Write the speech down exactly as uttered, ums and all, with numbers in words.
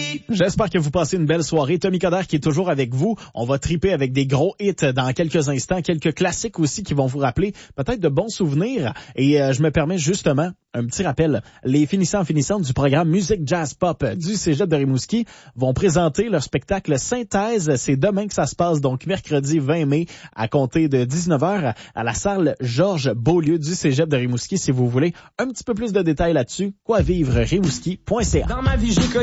J'espère que vous passez une belle soirée. Tommy Coderre qui est toujours avec vous. On va triper avec des gros hits dans quelques instants, quelques classiques aussi qui vont vous rappeler peut-être de bons souvenirs. Et euh, je me permets justement un petit rappel. Les finissants finissantes du programme Musique Jazz Pop du Cégep de Rimouski vont présenter leur spectacle Synthèse. C'est demain que ça se passe, donc mercredi vingt mai à compter de dix-neuf heures à la salle Georges Beaulieu du Cégep de Rimouski. Si vous voulez un petit peu plus de détails là-dessus, quoi vivre rimouski point c a. Dans ma vie, j'ai connu